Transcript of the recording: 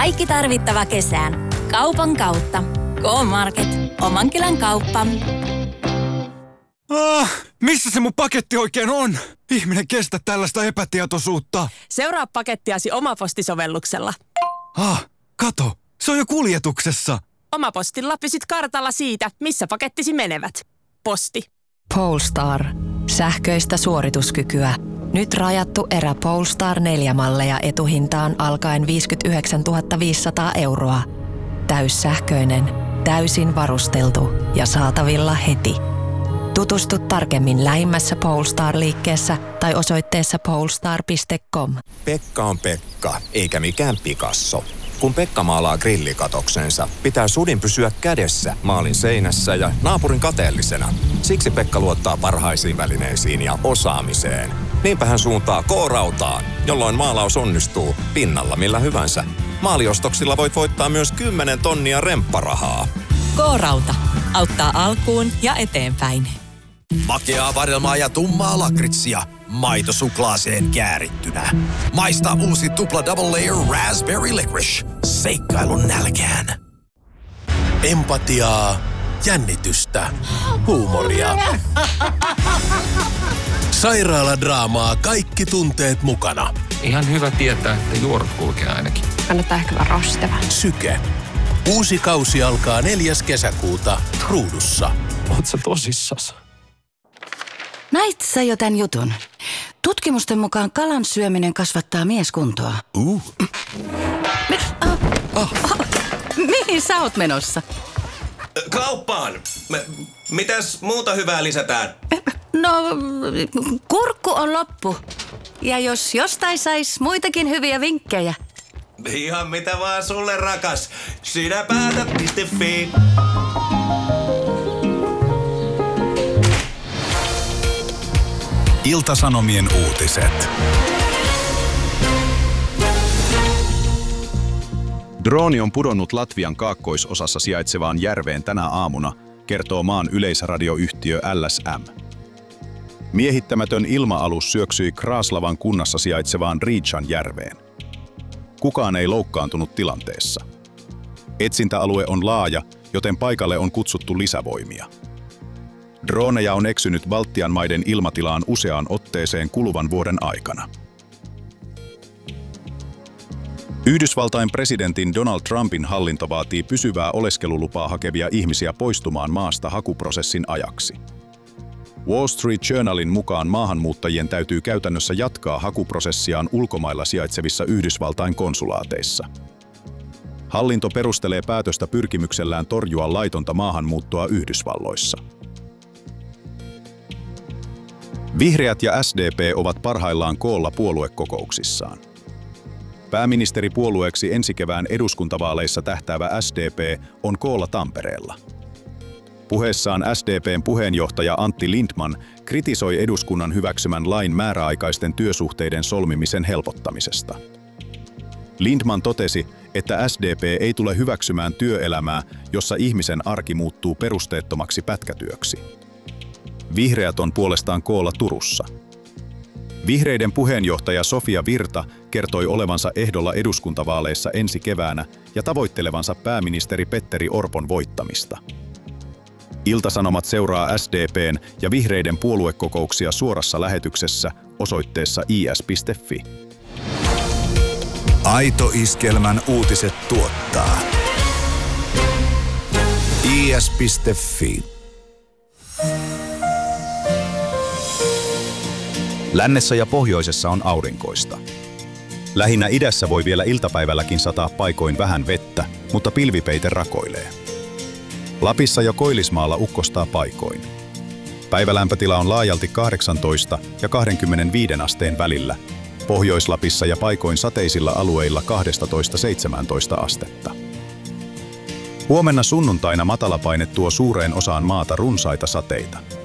Kaikki tarvittava kesään. Kaupan kautta. K-Market. Oman kylän kauppa. Missä se mun paketti oikein on? Ihminen kestä tällaista epätietoisuutta. Seuraa pakettiasi Omaposti-sovelluksella. Kato. Se on jo kuljetuksessa. Omapostilla pysyt kartalla siitä, missä pakettisi menevät. Posti. Polestar. Sähköistä suorituskykyä. Nyt rajattu erä Polestar 4-malleja etuhintaan alkaen 59 500 €. Täyssähköinen, täysin varusteltu ja saatavilla heti. Tutustu tarkemmin lähimmässä Polestar-liikkeessä tai osoitteessa polestar.com. Pekka on Pekka, eikä mikään Picasso. Kun Pekka maalaa grillikatoksensa, pitää sudin pysyä kädessä maalin seinässä ja naapurin kateellisena. Siksi Pekka luottaa parhaisiin välineisiin ja osaamiseen. Niinpä hän suuntaa K-Rautaan, jolloin maalaus onnistuu pinnalla millä hyvänsä. Maaliostoksilla voit voittaa myös 10 tonnia rempparahaa. K-Rauta auttaa alkuun ja eteenpäin. Makeaa vadelmaa ja tummaa lakritsia maitosuklaaseen käärittynä. Maista uusi tupla double layer raspberry licorice seikkailun nälkään. Empatiaa, jännitystä, huumoria. Sairaaladraamaa, kaikki tunteet mukana. Ihan hyvä tietää, että juorat kulkee ainakin. Kannattaa ehkä vähän rastava. Syke. Uusi kausi alkaa 4. kesäkuuta Ruudussa. Oot sä tosissas? Näit sä jo tän jutun? Tutkimusten mukaan kalan syöminen kasvattaa mieskuntoa. Mihin sä oot menossa? Kauppaan! Mitäs muuta hyvää lisätään? No, kurkku on loppu. Ja jos jostain sais muitakin hyviä vinkkejä. Ihan mitä vaan sulle, rakas. Sinä päätät.fi. Ilta-Sanomien uutiset. Drooni on pudonnut Latvian kaakkoisosassa sijaitsevaan järveen tänä aamuna, kertoo maan yleisradioyhtiö LSM. Miehittämätön ilma-alus syöksyi Kraslavan kunnassa sijaitsevaan Riičan järveen. Kukaan ei loukkaantunut tilanteessa. Etsintäalue on laaja, joten paikalle on kutsuttu lisävoimia. Drooneja on eksynyt Baltian maiden ilmatilaan useaan otteeseen kuluvan vuoden aikana. Yhdysvaltain presidentin Donald Trumpin hallinto vaatii pysyvää oleskelulupaa hakevia ihmisiä poistumaan maasta hakuprosessin ajaksi. Wall Street Journalin mukaan maahanmuuttajien täytyy käytännössä jatkaa hakuprosessiaan ulkomailla sijaitsevissa Yhdysvaltain konsulaateissa. Hallinto perustelee päätöstä pyrkimyksellään torjua laitonta maahanmuuttoa Yhdysvalloissa. Vihreät ja SDP ovat parhaillaan koolla puoluekokouksissaan. Pääministeripuolueeksi ensi kevään eduskuntavaaleissa tähtäävä SDP on koolla Tampereella. Puheessaan SDP:n puheenjohtaja Antti Lindtman kritisoi eduskunnan hyväksymän lain määräaikaisten työsuhteiden solmimisen helpottamisesta. Lindtman totesi, että SDP ei tule hyväksymään työelämää, jossa ihmisen arki muuttuu perusteettomaksi pätkätyöksi. Vihreät on puolestaan koolla Turussa. Vihreiden puheenjohtaja Sofia Virta kertoi olevansa ehdolla eduskuntavaaleissa ensi keväänä ja tavoittelevansa pääministeri Petteri Orpon voittamista. Ilta-Sanomat seuraa SDP:n ja vihreiden puoluekokouksia suorassa lähetyksessä osoitteessa is.fi. Aito Iskelmän uutiset tuottaa is.fi. Lännessä ja pohjoisessa on aurinkoista. Lähinnä idässä voi vielä iltapäivälläkin sataa paikoin vähän vettä, mutta pilvipeite rakoilee. Lapissa ja Koillismaalla ukkostaa paikoin. Päivälämpötila on laajalti 18 ja 25 asteen välillä, Pohjois-Lapissa ja paikoin sateisilla alueilla 12–17 astetta. Huomenna sunnuntaina matalapaine tuo suureen osaan maata runsaita sateita.